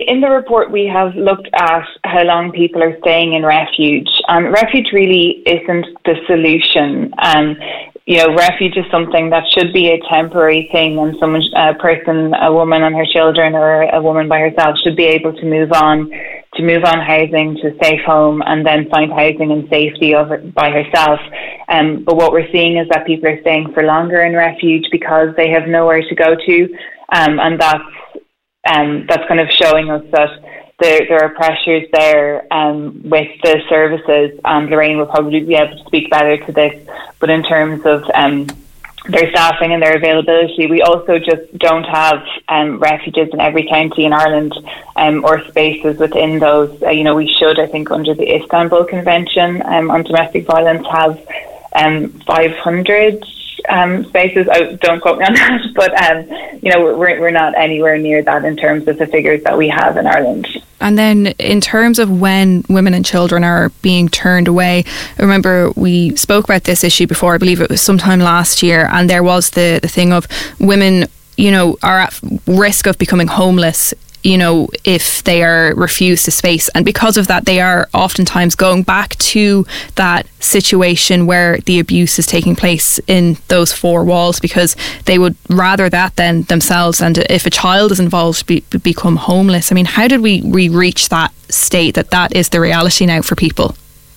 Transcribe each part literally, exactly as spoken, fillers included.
in the report, we have looked at how long people are staying in refuge. Um, refuge really isn't the solution. Um, you know, refuge is something that should be a temporary thing, and someone, a person, a woman and her children, or a woman by herself should be able to move on, to move on housing to a safe home, and then find housing and safety of it by herself. Um, but what we're seeing is that people are staying for longer in refuge because they have nowhere to go to, um, and that's um, that's kind of showing us that There, there are pressures there um, with the services, and Lorraine will probably be able to speak better to this, but in terms of um, their staffing and their availability, we also just don't have um, refuges in every county in Ireland, um, or spaces within those. Uh, you know, we should, I think, under the Istanbul Convention um, on Domestic Violence, have um, five hundred Um, spaces. I don't quote me on that, but um, you know, we're we're not anywhere near that in terms of the figures that we have in Ireland. And then in terms of when women and children are being turned away, I remember we spoke about this issue before. I believe it was sometime last year, and there was the the thing of women, you know, are at risk of becoming homeless, you know, if they are refused a space. And because of that, they are oftentimes going back to that situation where the abuse is taking place in those four walls, because they would rather that than themselves, and if a child is involved, be, become homeless. I mean, how did we, we reach that state that that is the reality now for people?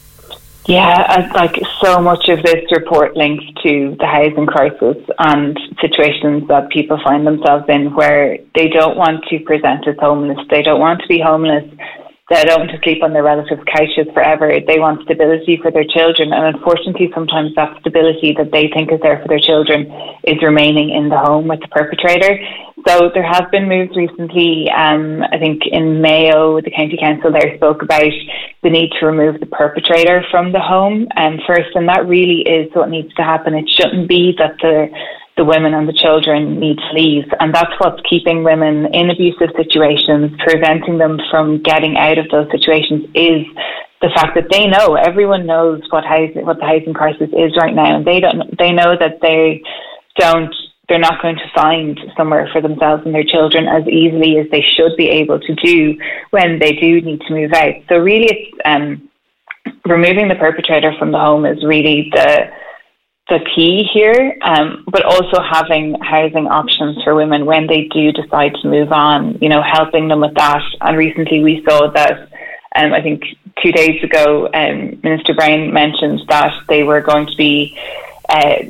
Yeah, like so much of this report links to the housing crisis and situations that people find themselves in where they don't want to present as homeless. They don't want to be homeless. They don't want to sleep on their relatives' couches forever. They want stability for their children. And unfortunately, sometimes that stability that they think is there for their children is remaining in the home with the perpetrator. So there have been moves recently. Um, I think in Mayo, the County Council there spoke about the need to remove the perpetrator from the home um, first, and that really is what needs to happen. It shouldn't be that the the women and the children need to leave, and that's what's keeping women in abusive situations, preventing them from getting out of those situations, is the fact that they know, everyone knows what housing, what the housing crisis is right now, and they don't, they know that they don't, they're not going to find somewhere for themselves and their children as easily as they should be able to do when they do need to move out. So really, it's um, removing the perpetrator from the home is really the the key here, um, but also having housing options for women when they do decide to move on, you know, helping them with that. And recently we saw that, um, I think two days ago, um, Minister Brown mentioned that they were going to be, uh,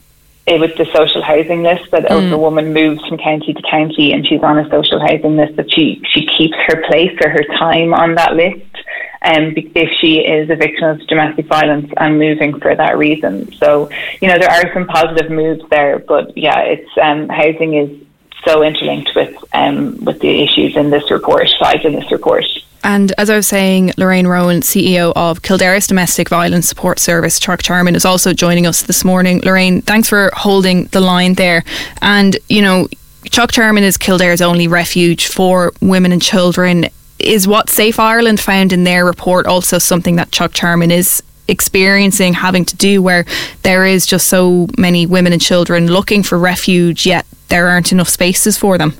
it was the social housing list, that mm. if a woman moves from county to county and she's on a social housing list, that she, she keeps her place or her time on that list. Um, if she is a victim of domestic violence and moving for that reason. So, you know, there are some positive moves there, but yeah, it's um, housing is so interlinked with um, with the issues in this report, slides in this report. And as I was saying, Lorraine Rowan, C E O of Kildare's Domestic Violence Support Service, Chuck Charman, is also joining us this morning. Lorraine, thanks for holding the line there. And, you know, Chuck Charman is Kildare's only refuge for women and children. Is what Safe Ireland found in their report also something that Chuck Charman is experiencing, having to do, where there is just so many women and children looking for refuge, yet there aren't enough spaces for them?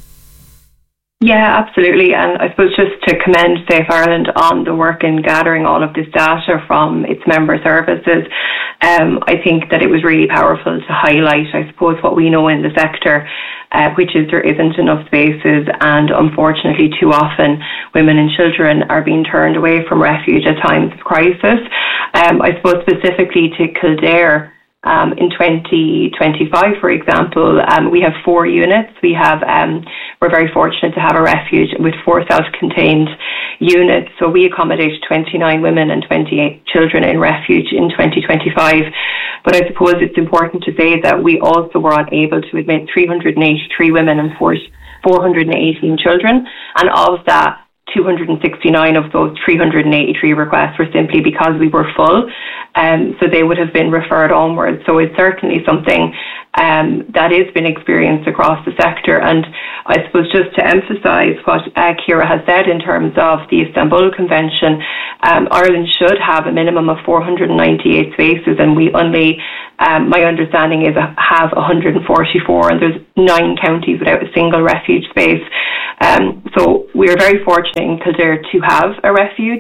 Yeah, absolutely. And I suppose just to commend Safe Ireland on the work in gathering all of this data from its member services, um, I think that it was really powerful to highlight, I suppose, what we know in the sector, uh, which is there isn't enough spaces, and unfortunately too often women and children are being turned away from refuge at times of crisis. Um, I suppose specifically to Kildare, Um, in twenty twenty-five, for example, um, we have four units. We have, um, we're very fortunate to have a refuge with four self-contained units. So we accommodated twenty-nine women and twenty-eight children in refuge in twenty twenty-five. But I suppose it's important to say that we also were unable to admit three hundred eighty-three women and four hundred eighteen children. And of that, two hundred sixty-nine of those three hundred eighty-three requests were simply because we were full. Um, so they would have been referred onwards. So it's certainly something um, that has been experienced across the sector. And I suppose just to emphasise what uh, Ciara has said in terms of the Istanbul Convention, um, Ireland should have a minimum of four hundred ninety-eight spaces, and we only, um, my understanding is, have one hundred forty-four, and there's nine counties without a single refuge space. Um, so we're very fortunate in Kildare to have a refuge.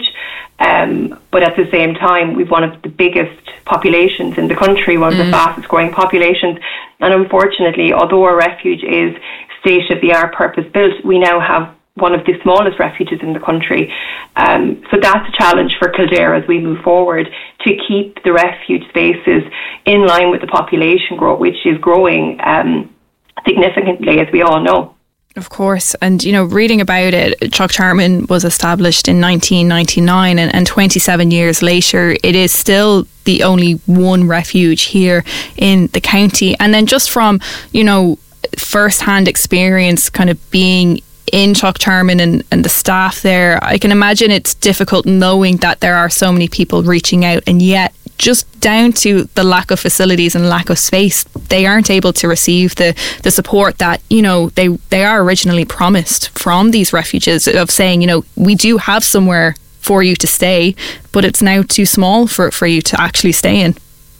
Um, but at the same time, we've one of the biggest populations in the country, one of mm. the fastest growing populations. And unfortunately, although our refuge is state-of-the-art purpose-built, we now have one of the smallest refuges in the country. Um, so that's a challenge for Kildare as we move forward to keep the refuge spaces in line with the population growth, which is growing um, significantly, as we all know. Of course. And, you know, reading about it, Teachtarman was established in nineteen ninety-nine, and, and twenty-seven years later, it is still the only one refuge here in the county. And then just from, you know, first-hand experience kind of being in Teachtarman and, and the staff there, I can imagine it's difficult knowing that there are so many people reaching out, and yet just down to the lack of facilities and lack of space, they aren't able to receive the, the support that, you know, they, they are originally promised from these refuges, of saying, you know, we do have somewhere for you to stay, but it's now too small for, for you to actually stay in.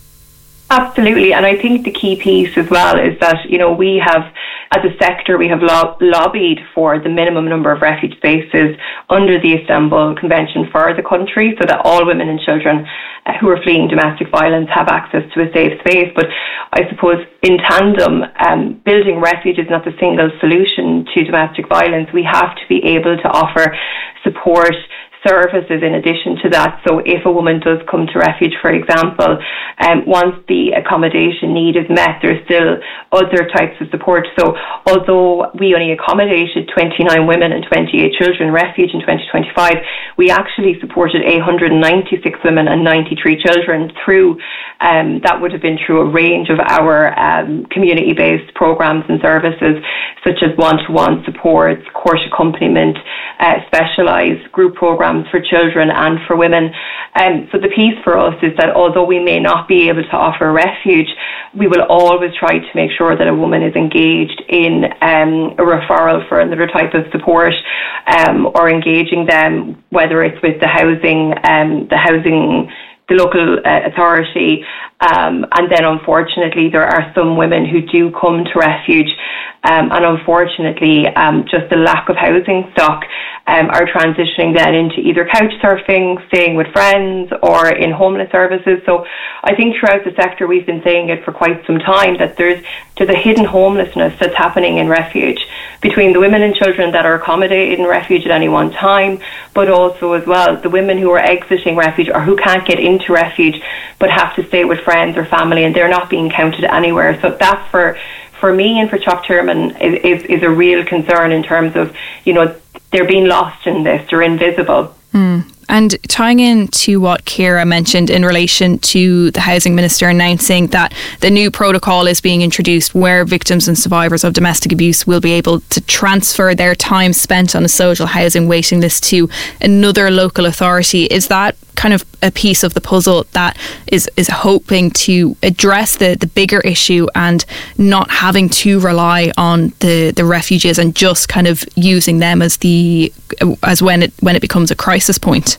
Absolutely. And I think the key piece as well is that, you know, we have, as a sector, we have lo- lobbied for the minimum number of refuge spaces under the Istanbul Convention for the country, so that all women and children uh, who are fleeing domestic violence have access to a safe space. But I suppose in tandem, um, building refuge is not the single solution to domestic violence. We have to be able to offer support services in addition to that. So if a woman does come to refuge, for example, um, once the accommodation need is met, there's still other types of support. So although we only accommodated twenty-nine women and twenty-eight children in refuge in twenty twenty-five, we actually supported eight hundred ninety-six women and ninety-three children through, um, that would have been through a range of our um, community-based programs and services, such as one-to-one supports, court accompaniment, uh, specialised group programs for children and for women. Um, so the piece for us is that although we may not be able to offer refuge, we will always try to make sure that a woman is engaged in um, a referral for another type of support, um, or engaging them, whether it's with the housing, um, the housing, the local uh, authority. Um, and then unfortunately there are some women who do come to refuge, um, and unfortunately um, just the lack of housing stock um, are transitioning then into either couch surfing, staying with friends, or in homeless services. So I think throughout the sector we've been saying it for quite some time, that there's there's a hidden homelessness that's happening in refuge between the women and children that are accommodated in refuge at any one time, but also as well the women who are exiting refuge or who can't get into refuge but have to stay with friends or family, and they're not being counted anywhere. So that's for for me and for Teachtarman is, is is a real concern in terms of, you know, they're being lost in this, they're invisible. Mm. And tying in to what Ciara mentioned in relation to the Housing Minister announcing that the new protocol is being introduced where victims and survivors of domestic abuse will be able to transfer their time spent on a social housing waiting list to another local authority, is that kind of a piece of the puzzle that is, is hoping to address the, the bigger issue and not having to rely on the, the refuges and just kind of using them as the as when it when it becomes a crisis point?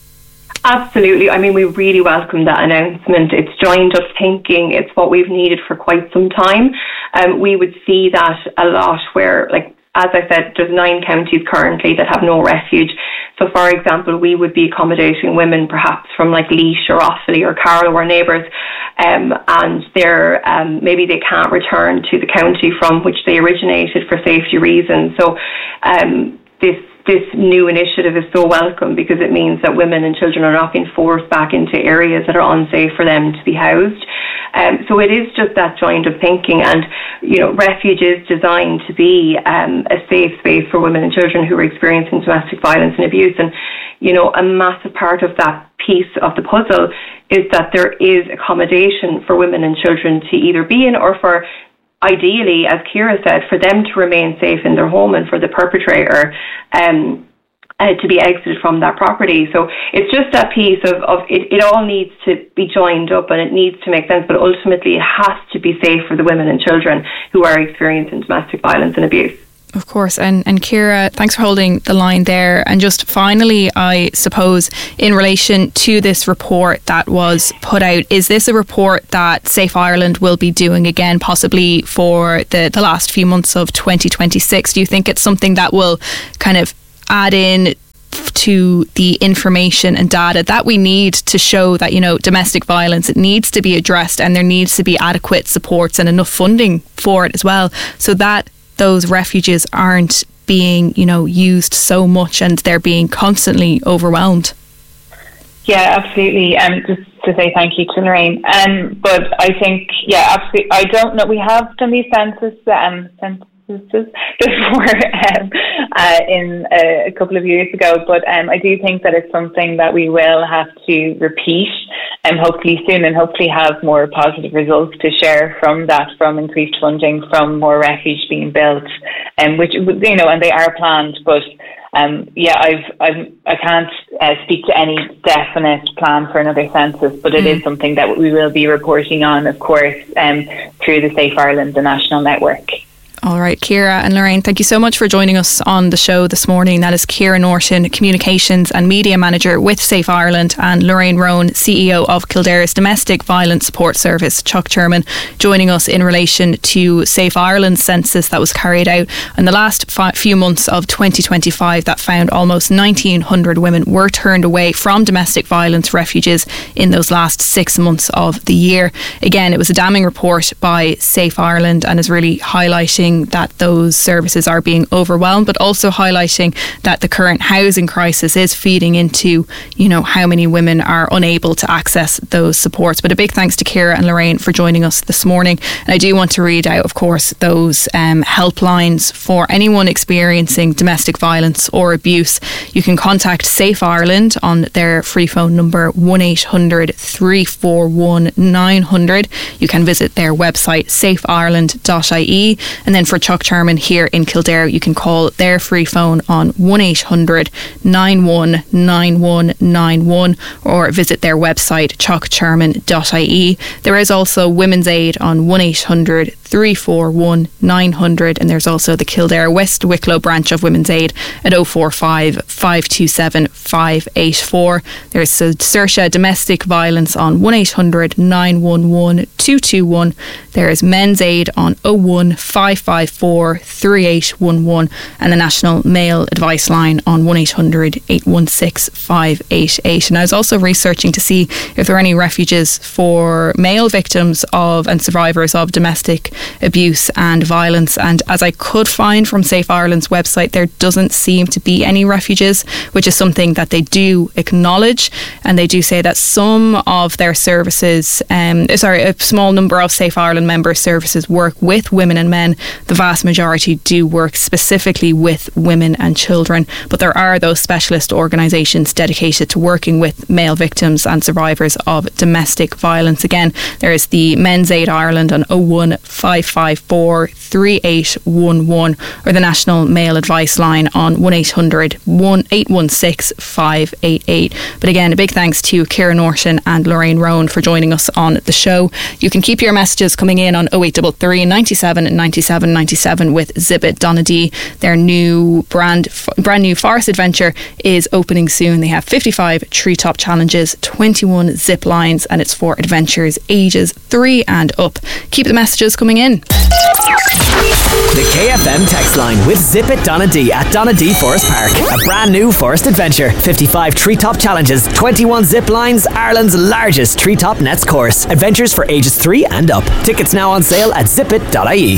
Absolutely. I mean, we really welcome that announcement. It's joined up thinking. It's what we've needed for quite some time. Um, we would see that a lot where, like, as I said, there's nine counties currently that have no refuge. So, for example, we would be accommodating women perhaps from like Laois or Offaly or Carlow, our neighbours, um, and they're um, maybe they can't return to the county from which they originated for safety reasons. So um, this this new initiative is so welcome, because it means that women and children are not being forced back into areas that are unsafe for them to be housed. Um, so it is just that joined up thinking, and you know, refuge is designed to be um, a safe space for women and children who are experiencing domestic violence and abuse. And you know, a massive part of that piece of the puzzle is that there is accommodation for women and children to either be in, or for, ideally, as Ciara said, for them to remain safe in their home, and for the perpetrator um, uh, to be exited from that property. So it's just that piece of, of it, it all needs to be joined up and it needs to make sense, but ultimately it has to be safe for the women and children who are experiencing domestic violence and abuse. Of course. And, and Ciara, thanks for holding the line there. And just finally, I suppose, in relation to this report that was put out, is this a report that Safe Ireland will be doing again, possibly for the, the last few months of twenty twenty-six? Do you think it's something that will kind of add in to the information and data that we need to show that, you know, domestic violence, it needs to be addressed and there needs to be adequate supports and enough funding for it as well, so that those refuges aren't being, you know, used so much and they're being constantly overwhelmed? Yeah, absolutely. And um, just to say thank you to Lorraine. Um, but I think, yeah, absolutely. I don't know. We have done these census, um, censuses before um, uh, in uh, a couple of years ago, but um, I do think that it's something that we will have to repeat and um, hopefully soon, and hopefully have more positive results to share from that, from increased funding, from more refuge being built, and um, which, you know, and they are planned, but Um, yeah, I've, I've, I can't uh, speak to any definite plan for another census, but it mm. is something that we will be reporting on, of course, um, through the Safe Ireland, the national network. All right, Ciara and Lorraine, thank you so much for joining us on the show this morning. That is Ciara Norton, Communications and Media Manager with Safe Ireland, and Lorraine Rowan, C E O of Kildare's Domestic Violence Support Service, Chuck Sherman, joining us in relation to Safe Ireland's census that was carried out in the last fi- few months of twenty twenty-five that found almost nineteen hundred women were turned away from domestic violence refuges in those last six months of the year. Again, it was a damning report by Safe Ireland and is really highlighting that those services are being overwhelmed, but also highlighting that the current housing crisis is feeding into, you know, how many women are unable to access those supports. But a big thanks to Ciara and Lorraine for joining us this morning. And I do want to read out, of course, those um, helplines for anyone experiencing domestic violence or abuse. You can contact Safe Ireland on their free phone number one eight hundred three four one nine hundred. You can visit their website safe ireland dot I E, and then for Chuck Sherman here in Kildare, you can call their free phone on one eight hundred nine one nine one nine one or visit their website chuck sherman dot I E. There is also Women's Aid on one eight hundred three four one nine hundred, and there's also the Kildare West Wicklow branch of Women's Aid at oh four five five two seven five eight four. There's Saoirse Domestic Violence on one eight hundred nine one one two two one. There is Men's Aid on oh one five five four three eight one one, and the National Male Advice Line on one eight hundred eight one six five eight eight. And I was also researching to see if there are any refuges for male victims of and survivors of domestic abuse and violence, and as I could find from Safe Ireland's website, there doesn't seem to be any refuges, which is something that they do acknowledge, and they do say that some of their services, um, sorry, a small number of Safe Ireland member services work with women and men. The vast majority do work specifically with women and children, but there are those specialist organisations dedicated to working with male victims and survivors of domestic violence. Again, there is the Men's Aid Ireland on oh one five five four three eight one one or the National Male Advice Line on one eight hundred eight one six five eight eight. But again, a big thanks to Ciara Norton and Lorraine Rowan for joining us on the show. You can keep your messages coming in on oh eight three three ninety-seven ninety-seven ninety-seven with Zip It Donadee. Their new brand brand new forest adventure is opening soon. They have fifty-five treetop challenges, twenty-one zip lines, and it's for adventurers ages three and up. Keep the messages coming in. The K F M text line with Zip It Donadee at Donadee Forest Park. A brand new forest adventure. fifty-five treetop challenges, twenty-one zip lines, Ireland's largest treetop nets course. Adventures for ages three and up. Tickets now on sale at zip it dot I E.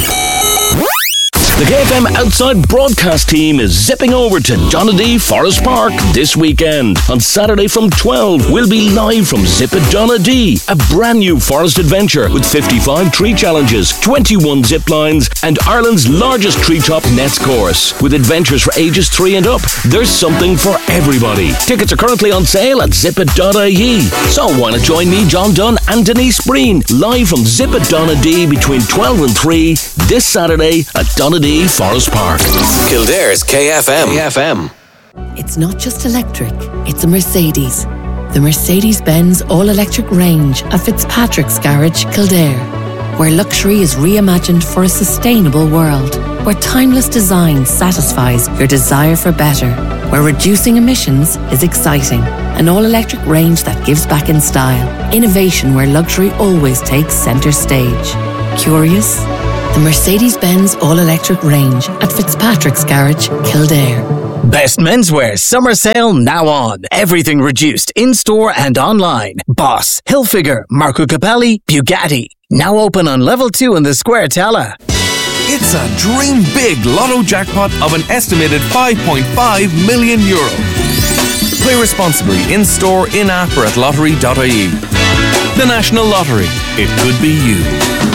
The K F M Outside Broadcast team is zipping over to Donadee Forest Park this weekend. On Saturday from twelve, we'll be live from Zip It Donadee, a brand new forest adventure with fifty-five tree challenges, twenty-one zip lines, and Ireland's largest treetop nets course. With adventures for ages three and up, there's something for everybody. Tickets are currently on sale at zip it dot I E. So why not join me, John Dunn, and Denise Breen, live from Zip It Donadee between twelve and three this Saturday at Donadee Forest Park. Kildare's K F M. K F M. It's not just electric, it's a Mercedes. The Mercedes-Benz all-electric range at Fitzpatrick's Garage, Kildare, where luxury is reimagined for a sustainable world, where timeless design satisfies your desire for better, where reducing emissions is exciting. An all-electric range that gives back in style. Innovation where luxury always takes centre stage. Curious? The Mercedes-Benz all-electric range at Fitzpatrick's Garage, Kildare. Best menswear summer sale now on. Everything reduced in-store and online. Boss, Hilfiger, Marco Capelli, Bugatti. Now open on level two in the Square Tella. It's a dream big lotto jackpot of an estimated five point five million euro. Play responsibly in-store, in-app or at lottery dot I E. The National Lottery. It could be you.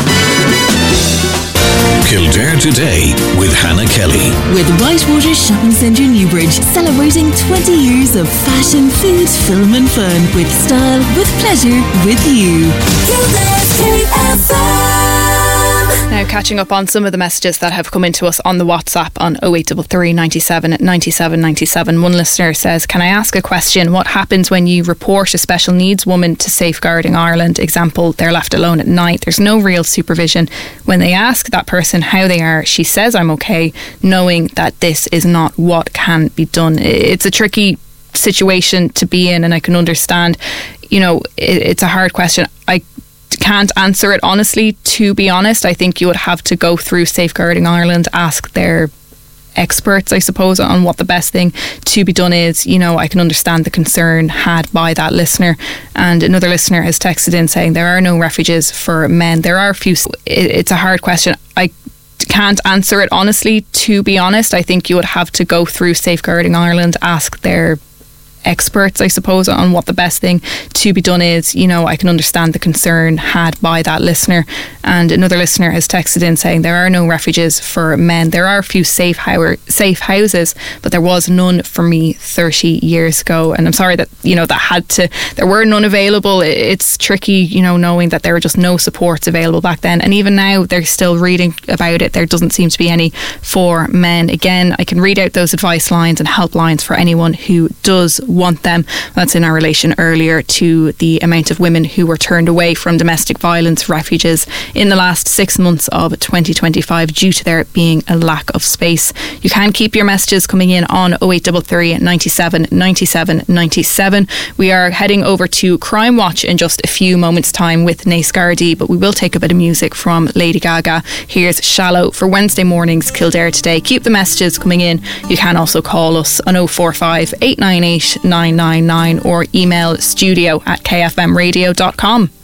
Kildare Today with Hannah Kelly. With Whitewater Shopping Centre Newbridge, celebrating twenty years of fashion, food, film and fun. With style, with pleasure, with you. Kildare K F M. Now catching up on some of the messages that have come into us on the WhatsApp on oh eight three three, ninety-seven, ninety-seven, ninety-seven. One listener says, can I ask a question? What happens when you report a special needs woman to Safeguarding Ireland? Example, they're left alone at night. There's no real supervision. When they ask that person how they are, she says I'm okay, knowing that this is not what can be done. It's a tricky situation to be in, and I can understand, you know, it's a hard question. I can't answer it honestly, to be honest. I think you would have to go through Safeguarding Ireland, ask their experts, I suppose, on what the best thing to be done is. You know, I can understand the concern had by that listener. And another listener has texted in saying there are no refuges for men. There are a few. It's a hard question. I can't answer it honestly, to be honest. I think you would have to go through Safeguarding Ireland, ask their experts, I suppose, on what the best thing to be done is. You know, I can understand the concern had by that listener. And another listener has texted in saying there are no refuges for men. There are a few safe ho- safe houses, but there was none for me thirty years ago. And I'm sorry that, you know, that had to, there were none available. It's tricky, you know, knowing that there were just no supports available back then. And even now, they're still reading about it. There doesn't seem to be any for men. Again, I can read out those advice lines and helplines for anyone who does want them. That's in our relation earlier to the amount of women who were turned away from domestic violence refuges in the last six months of twenty twenty-five due to there being a lack of space. You can keep your messages coming in on oh eight three three, ninety-seven, ninety-seven, ninety-seven. We are heading over to Crime Watch in just a few moments time with Nace Gardaí, but we will take a bit of music from Lady Gaga. Here's Shallow for Wednesday mornings Kildare Today. Keep the messages coming in. You can also call us on oh four five, eight nine eight, nine nine nine or email studio at k f m radio dot com.